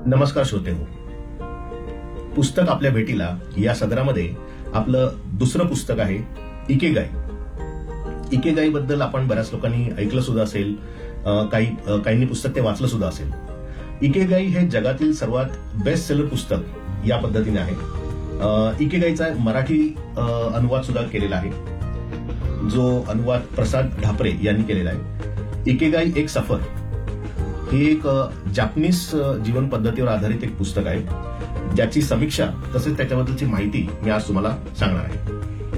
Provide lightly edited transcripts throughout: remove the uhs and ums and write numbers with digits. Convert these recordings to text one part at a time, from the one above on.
नमस्कार श्रोते हो. पुस्तक आपल्या भेटीला या सदरामध्ये आपलं दुसरं पुस्तक आहे इकेगाई. इकेगाई बद्दल आपण बऱ्याच लोकांनी ऐकलं सुद्धा असेल, काहींनी पुस्तक ते वाचलं सुद्धा असेल. इकेगाई हे जगातील सर्वात बेस्ट सेलर पुस्तक या पद्धतीने आहे. इकेगाईचा मराठी अनुवाद सुद्धा केलेला आहे, जो अनुवाद प्रसाद ढापरे यांनी केलेला आहे. इकेगाई एक सफर हे एक जापनीज जीवन पद्धतीवर आधारित एक पुस्तक आहे, ज्याची समीक्षा तसेच त्याच्याबद्दलची माहिती मी आज तुम्हाला सांगणार आहे.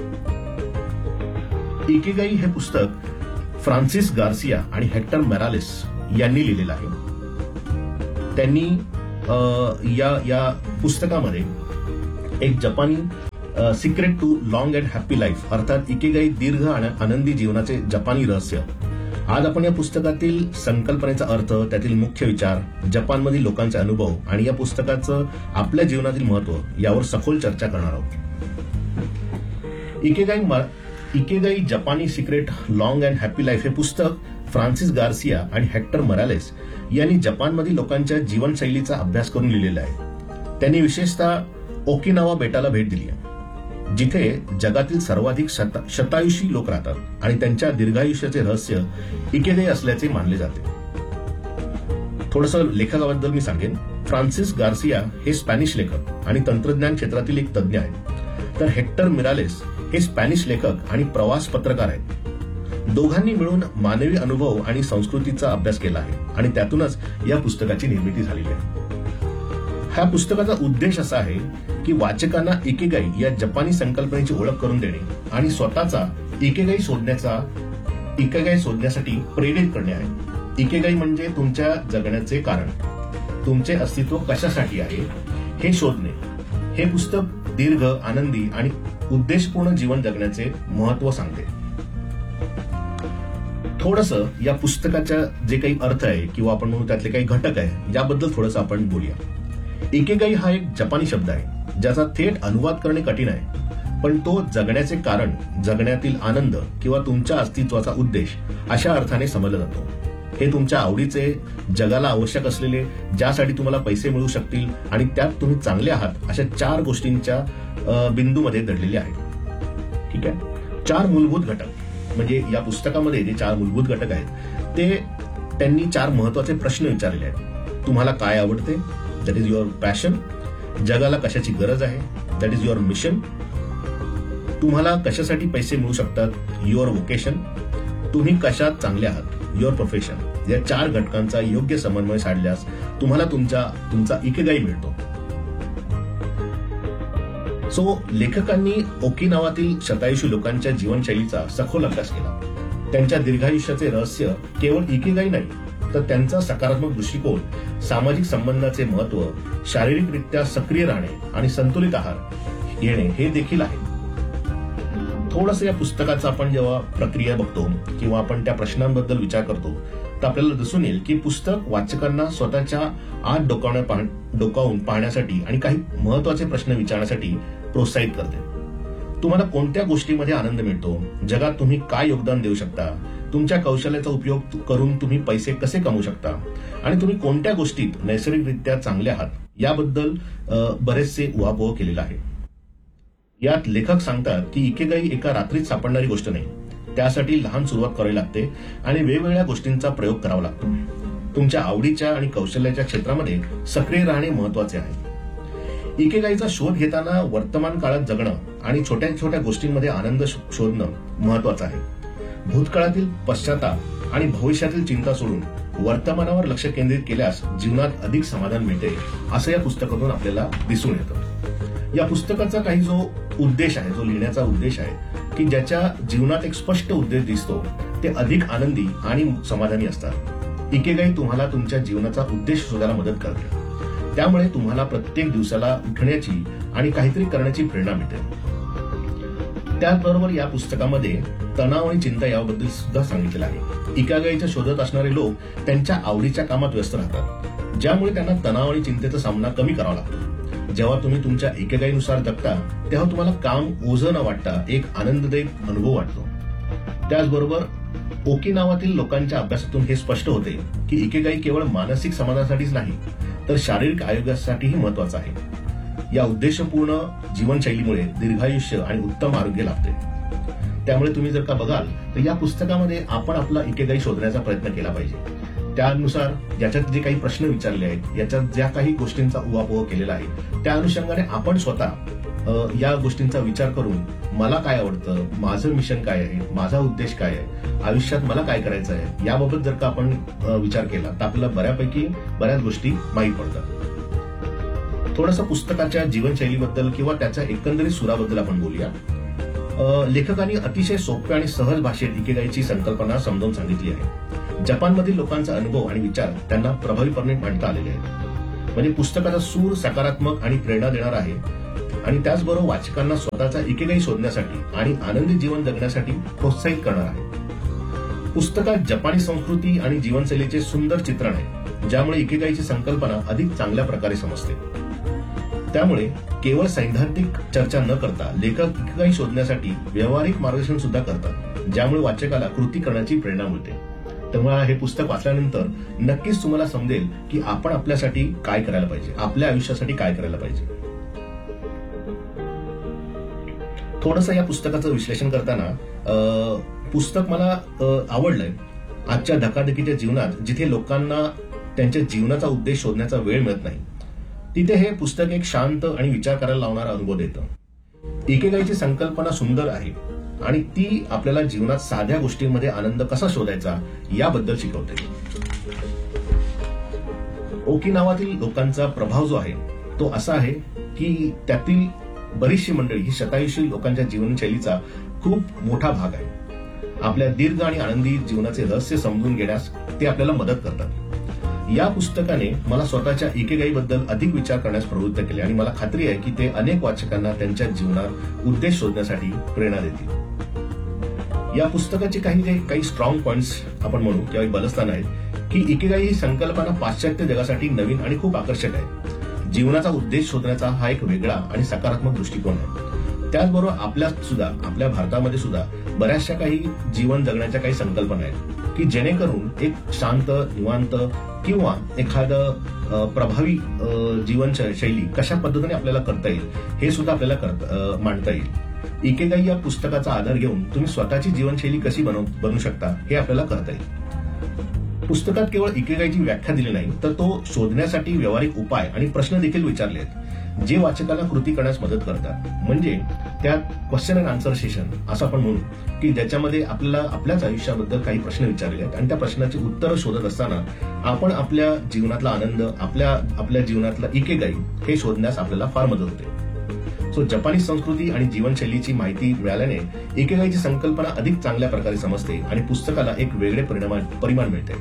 इकेगाई हे पुस्तक फ्रान्सिस गार्सिया आणि हेक्टर मोरालेस यांनी लिहिलेलं आहे. त्यांनी या पुस्तकामध्ये एक जपानी secret too long and happy life अर्थात इकेगाई दीर्घ आणि आनंदी जीवनाचे जपानी रहस्य. आज आपण या पुस्तकातील संकल्पनेचा अर्थ, त्यातील मुख्य विचार, जपानमधील लोकांचे अनुभव आणि या पुस्तकाचं आपल्या जीवनातील महत्व यावर सखोल चर्चा करणार आहोत. इकेगाई जपानी secret long and happy life हे पुस्तक फ्रान्सिस गार्सिया आणि हेक्टर मोरालेस यांनी जपानमधील लोकांच्या जीवनशैलीचा अभ्यास करून लिहिलेलं आहे. त्यांनी विशेषतः ओकिनावा बेटाला भेट दिली आहे, जिथे जगातील सर्वाधिक शतायुषी लोक राहतात आणि त्यांच्या दीर्घायुष्याचे रहस्य इकेगाई असल्याचे मानले जाते. थोडंसं लेखकाबद्दल मी सांगेन. फ्रान्सिस गार्सिया हे स्पॅनिश लेखक आणि तंत्रज्ञान क्षेत्रातील एक तज्ज्ञ आहेत, तर हेक्टर मोरालेस हे स्पॅनिश लेखक आणि प्रवास पत्रकार आहेत. दोघांनी मिळून मानवी अनुभव आणि संस्कृतीचा अभ्यास केला आहे आणि त्यातूनच या पुस्तकाची निर्मिती झालेली आहे. ह्या पुस्तकाचा उद्देश असा आहे की वाचकांना इकेगाई या जपानी संकल्पनेची ओळख करून देणे आणि स्वतःचा इकेगाई शोधण्यासाठी प्रेरित करणे आहे. इकेगाई म्हणजे तुमच्या जगण्याचे कारण, तुमचे अस्तित्व कशासाठी आहे हे शोधणे. हे पुस्तक दीर्घ, आनंदी आणि उद्देशपूर्ण जीवन जगण्याचे महत्व सांगते. थोडंसं या पुस्तकाच्या जे काही अर्थ आहे किंवा आपण म्हणू त्यातले काही घटक आहे याबद्दल थोडंसं आपण बोलूया. इकेगाई हा एक जपानी शब्द आहे, ज्याचा थेट अनुवाद करणे कठीण आहे, पण तो जगण्याचे कारण, जगण्यातील आनंद किंवा तुमच्या अस्तित्वाचा उद्देश अशा अर्थाने समजला जातो. हे तुमच्या आवडीचे, जगाला आवश्यक असलेले, ज्यासाठी तुम्हाला पैसे मिळू शकतील आणि त्यात तुम्ही चांगले आहात अशा 4 गोष्टींच्या बिंदूमध्ये दडलेले आहे. ठीक आहे. 4 मूलभूत घटक म्हणजे या पुस्तकामध्ये जे 4 मूलभूत घटक आहेत ते त्यांनी 4 महत्वाचे प्रश्न विचारलेले आहेत. तुम्हाला काय आवडते? That is your passion. जगाला कशाची गरज आहे? That is your mission. तुम्हाला कशासाठी पैसे मिळू शकतात? Your vocation. तुम्ही कशात चांगले आहात? Your profession. या 4 घटकांचा योग्य समन्वय साधल्यास तुम्हाला तुमचा इकेगाई मिळतो. सो लेखकांनी ओकिनावातील शतायुषी लोकांच्या जीवनशैलीचा सखोल अभ्यास केला. त्यांच्या दीर्घायुष्याचे रहस्य केवळ इकेगाई नाही, तर त्यांचा सकारात्मक दृष्टिकोन, सामाजिक संबंधाचे महत्व, शारीरिकरित्या सक्रिय राहणे आणि संतुलित आहार घेणे हे देखील आहे. थोडंसं या पुस्तकाचा आपण जेव्हा प्रक्रिया बघतो किंवा आपण त्या प्रश्नांबद्दल विचार करतो तर आपल्याला दिसून येईल की पुस्तक वाचकांना स्वतःच्या आत डोकावून पाहण्यासाठी आणि काही महत्वाचे प्रश्न विचारण्यासाठी प्रोत्साहित करते. तुम्हाला कोणत्या गोष्टीमध्ये आनंद मिळतो? जगात तुम्ही काय योगदान देऊ शकता? तुमच्या कौशल्याचा उपयोग करून तुम्ही पैसे कसे कमवू शकता? आणि तुम्ही कोणत्या गोष्टीत नैसर्गिकरित्या चांगले आहात याबद्दल बरेचसे उहापोह केलेला आहे. यात लेखक सांगतात की इकेगाई एका रात्रीत सापडणारी गोष्ट नाही. त्यासाठी लहान सुरुवात करावी लागते आणि वेगवेगळ्या गोष्टींचा प्रयोग करावा लागतो. तुमच्या आवडीच्या आणि कौशल्याच्या क्षेत्रामध्ये सक्रिय राहणे महत्वाचे आहे. इकेगाईचा शोध घेताना वर्तमान काळात जगणं आणि छोट्या छोट्या गोष्टींमध्ये आनंद शोधणं महत्वाचं आहे. भूतकाळातील पश्चाताप आणि भविष्यातील चिंता सोडून वर्तमानावर लक्ष केंद्रित केल्यास जीवनात अधिक समाधान मिळते, असं या पुस्तकातून आपल्याला दिसून येतं. या पुस्तकाचा काही जो उद्देश आहे, जो लिहिण्याचा उद्देश आहे की ज्याच्या जीवनात एक स्पष्ट उद्देश दिसतो, ते अधिक आनंदी आणि समाधानी असतात. इकेगाई तुम्हाला तुमच्या जीवनाचा उद्देश शोधायला मदत करते. त्यामुळे तुम्हाला प्रत्येक दिवसाला उठण्याची आणि काहीतरी करण्याची प्रेरणा मिळते. त्याचबरोबर या पुस्तकामध्ये तणाव आणि चिंता याबद्दल सुद्धा सांगितलेलं आहे. इकेगाईच्या शोधत असणारे लोक त्यांच्या आवडीच्या कामात व्यस्त राहतात, ज्यामुळे त्यांना तणाव आणि चिंतेचा सामना कमी करावा लागतो. जेव्हा तुम्ही तुमच्या इकेगाईनुसार जगता तेव्हा तुम्हाला काम ओझं न वाटता एक आनंददायक अनुभव वाटतो. त्याचबरोबर ओकिनावातील लोकांच्या अभ्यासातून हे स्पष्ट होते की इकेगाई केवळ मानसिक समाधानासाठीच नाही, तर शारीरिक आरोग्यासाठीही महत्वाचा आहे. या उद्देशपूर्ण जीवनशैलीमुळे दीर्घायुष्य आणि उत्तम आरोग्य लाभते. त्यामुळे तुम्ही जर का बघाल तर या पुस्तकामध्ये आपण आपला इकेगाई शोधण्याचा प्रयत्न केला पाहिजे. त्यानुसार याच्यात जे काही प्रश्न विचारले आहेत, याच्यात ज्या काही गोष्टींचा उहापोह केलेला आहे, त्या अनुषंगाने आपण स्वतः या गोष्टींचा विचार करून मला काय आवडतं, माझं मिशन काय आहे, माझा उद्देश काय आहे, आयुष्यात मला काय करायचं आहे, याबाबत जर का आपण विचार केला तर आपल्याला बऱ्याच गोष्टी माहीत पडतात. थोडंसं पुस्तकाच्या जीवनशैलीबद्दल किंवा त्याच्या एकंदरीत सुराबद्दल आपण बोलूया. लेखकांनी अतिशय सोप्या आणि सहज भाषेत इकेगाईची संकल्पना समजावून सांगितली आहे. जपानमधील लोकांचा अनुभव आणि विचार त्यांना प्रभावीपणे मांडता आलेले आहेत. म्हणजे पुस्तकाचा सूर सकारात्मक आणि प्रेरणा देणार आहे आणि त्याचबरोबर वाचकांना स्वतःचा इकेगाई शोधण्यासाठी आणि आनंदी जीवन जगण्यासाठी प्रोत्साहित करणार आहे. पुस्तकात जपानी संस्कृती आणि जीवनशैलीचे सुंदर चित्रण आहे, ज्यामुळे इकेगाईची संकल्पना अधिक चांगल्या प्रकारे समजते. त्यामुळे केवळ सैद्धांतिक चर्चा न करता लेखक इकेगाई शोधण्यासाठी व्यावहारिक मार्गदर्शन सुद्धा करतात, ज्यामुळे वाचकाला कृती करण्याची प्रेरणा मिळते. त्यामुळे हे पुस्तक वाचल्यानंतर नक्कीच तुम्हाला समजेल की आपण आपल्यासाठी काय करायला पाहिजे, आपल्या आयुष्यासाठी काय करायला पाहिजे. थोडंसं या पुस्तकाचं विश्लेषण करताना पुस्तक मला आवडलंय. आजच्या धकाधकीच्या जीवनात जिथे लोकांना त्यांच्या जीवनाचा उद्देश शोधण्याचा वेळ मिळत नाही, तिथे हे पुस्तक एक शांत आणि विचार करायला लावणारा अनुभव देतं. इकेगाईची संकल्पना सुंदर आहे आणि ती आपल्याला जीवनात साध्या गोष्टींमध्ये आनंद कसा शोधायचा याबद्दल शिकवते. ओकिनावातील लोकांचा प्रभाव जो आहे तो असा आहे की त्यातील बरीचशी मंडळी ही शतायुषी लोकांच्या जीवनशैलीचा खूप मोठा भाग आहे. आपल्या दीर्घ आणि आनंदी जीवनाचे रहस्य समजून घेण्यास ते आपल्याला मदत करतात. या पुस्तकाने मला स्वतःच्या इकेगाईबद्दल अधिक विचार करण्यास प्रवृत्त केले आणि मला खात्री आहे की ते अनेक वाचकांना त्यांच्या जीवनात उद्देश शोधण्यासाठी प्रेरणा देतील. या पुस्तकाचे काही स्ट्रॉंग पॉइंट्स आपण म्हणू किंवा बलस्थान आहेत की इकेगाई ही संकल्पना पाश्चात्य जगासाठी नवीन आणि खूप आकर्षक आहे. जीवनाचा उद्देश शोधण्याचा हा एक वेगळा आणि सकारात्मक दृष्टिकोन आहे. त्याचबरोबर आपल्या भारतामध्ये सुद्धा बऱ्याचशा काही जीवन जगण्याच्या काही संकल्पना आहेत की जेणेकरून एक शांत, निवांत किंवा एखादं प्रभावी जीवनशैली कशा पद्धतीने आपल्याला करता येईल हे सुद्धा आपल्याला मांडता येईल. इकेगाई या पुस्तकाचा आधार घेऊन तुम्ही स्वतःची जीवनशैली कशी बनवू शकता हे आपल्याला करता येईल. पुस्तकात केवळ इकेगाईची व्याख्या दिली नाही, तर तो शोधण्यासाठी व्यावहारिक उपाय आणि प्रश्न देखील विचारले आहेत, जे वाचकाला कृती करण्यास मदत करतात. म्हणजे त्यात क्वेश्चन अँड आन्सर सेशन असं आपण म्हणू की ज्याच्यामध्ये आपल्याला आपल्याच आयुष्याबद्दल काही प्रश्न विचारले आहेत आणि त्या प्रश्नाची उत्तरं शोधत असताना आपण आपल्या जीवनातला आनंद, आपल्या जीवनातला इकेगाई हे शोधण्यास आपल्याला फार मदत होते. सो जपानी संस्कृती आणि जीवनशैलीची माहिती मिळाल्याने इकेगाईची संकल्पना अधिक चांगल्या प्रकारे समजते आणि पुस्तकाला एक वेगळे परिमाण मिळते.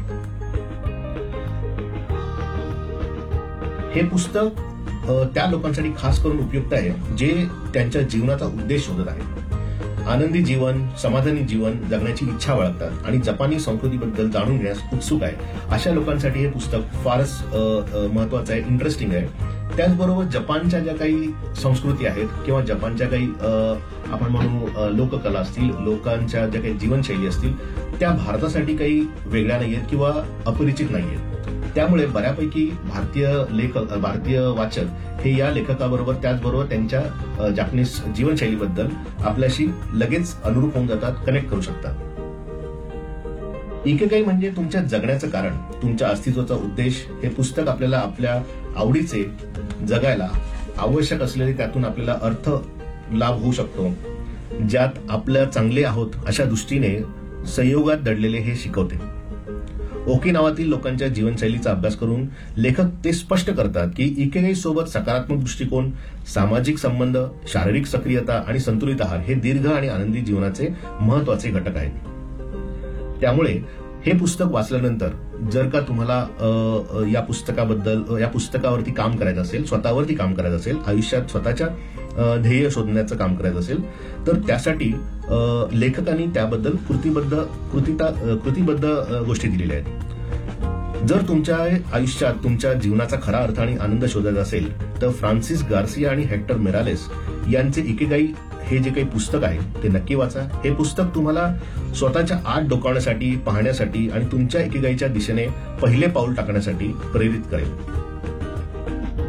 हे पुस्तक त्या लोकांसाठी खास करून उपयुक्त आहे जे त्यांच्या जीवनाचा उद्देश शोधत आहेत, आनंदी जीवन, समाधानी जीवन जगण्याची इच्छा बाळगतात आणि जपानी संस्कृतीबद्दल जाणून घेण्यास उत्सुक आहे. अशा लोकांसाठी हे पुस्तक फारच महत्वाचं आहे, इंटरेस्टिंग आहे. त्याचबरोबर जपानच्या ज्या काही संस्कृती आहेत किंवा जपानच्या काही आपण म्हणू लोककला असतील, लोकांच्या ज्या काही जीवनशैली असतील, त्या भारतासाठी काही वेगळ्या नाहीयेत किंवा अपरिचित नाहीयेत. त्यामुळे बऱ्यापैकी भारतीय वाचक हे या लेखकाबरोबर त्याचबरोबर त्यांच्या जापनीज जीवनशैलीबद्दल आपल्याशी लगेच अनुरूप होऊन जातात, कनेक्ट करू शकतात. इकेगाई म्हणजे तुमच्या जगण्याचं कारण, तुमच्या अस्तित्वाचा उद्देश. हे पुस्तक आपल्याला आपल्या आवडीचे जगायला आवश्यक असलेले त्यातून आपल्याला अर्थ लाभ होऊ शकतो, ज्यात आपल्या चांगले आहोत अशा दृष्टीने संयोगात दडलेले हे शिकवते. ओकिनावातील लोकांच्या जीवनशैलीचा अभ्यास करून लेखक ते स्पष्ट करतात की इकेगाई सोबत सकारात्मक दृष्टिकोन, सामाजिक संबंध, शारीरिक सक्रियता आणि संतुलित आहार हे दीर्घ आणि आनंदी जीवनाचे महत्वाचे घटक आहेत. त्यामुळे हे पुस्तक वाचल्यानंतर जर का तुम्हाला या पुस्तकावरती काम करायचं असेल, स्वतःवरती काम करायचं असेल, आयुष्यात स्वतःच्या ध्येय शोधण्याचं काम करायचं असेल, तर त्यासाठी लेखकांनी त्याबद्दल कृतीबद्ध गोष्टी दिलेल्या आहेत. जर तुमच्या आयुष्यात तुमच्या जीवनाचा खरा अर्थ आणि आनंद शोधायचा असेल तर फ्रान्सिस गार्सिया आणि हेक्टर मेरालेस यांचे इकेगाई हे जे काही पुस्तक आहे ते नक्की वाचा. हे पुस्तक तुम्हाला स्वतःच्या आत डोकावण्यासाठी, पाहण्यासाठी आणि तुमच्या इकेगाईच्या दिशेने पहिले पाऊल टाकण्यासाठी प्रेरित करेल.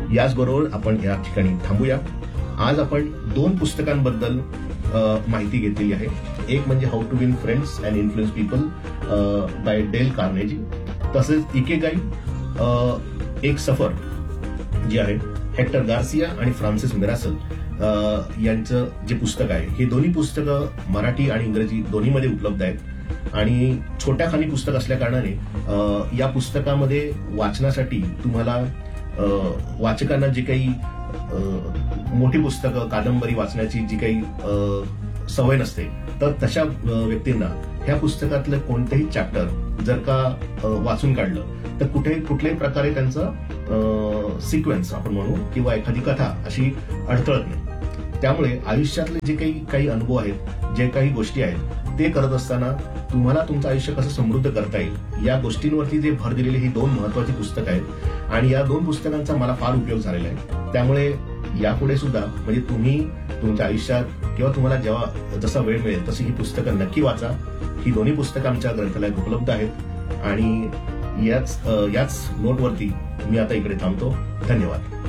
याचबरोबर आपण या ठिकाणी थांबूया. आज आपण 2 पुस्तकांबद्दल माहिती घेतलेली आहे. एक म्हणजे how to win friends and influence people bye del Carnegie, तसेच इकेगाई एक सफर जे आहे हेक्टर गार्सिया आणि फ्रान्सिस मिरासल यांचं जे पुस्तक आहे. हे दोन्ही पुस्तकं मराठी आणि इंग्रजी दोन्हीमध्ये उपलब्ध आहेत आणि छोट्या खाणी पुस्तक असल्या कारणाने या पुस्तकामध्ये वाचनासाठी तुम्हाला वाचकांना जी काही मोठी पुस्तकं कादंबरी वाचण्याची जी काही सवय नसते, तर तशा व्यक्तींना ह्या पुस्तकातलं कोणतेही चॅप्टर जर का वाचून काढलं तर कुठल्याही प्रकारे त्यांचा सिक्वेन्स आपण म्हणू किंवा एखादी कथा अशी अडथळत नाही. त्यामुळे आयुष्यातले जे काही अनुभव आहेत, जे काही गोष्टी आहेत, ते करत असताना तुम्हाला तुमचं आयुष्य कसं समृद्ध करता येईल या गोष्टींवरती जे भर दिलेली ही 2 महत्वाची पुस्तकं आहेत आणि या 2 पुस्तकांचा मला फार उपयोग झालेला आहे. त्यामुळे यापुढे सुद्धा म्हणजे तुम्ही तुमच्या आयुष्यात किंवा तुम्हाला जेव्हा जसा वेळ मिळेल तशी ही पुस्तकं नक्की वाचा. ही दोन्ही पुस्तकं आमच्या ग्रंथालयात उपलब्ध आहेत आणि याच नोटवरती मी आता इकडे थांबतो. धन्यवाद.